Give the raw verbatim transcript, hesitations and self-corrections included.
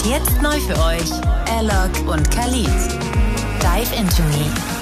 Jetzt neu für euch, Alok und Khalid. Dive into me.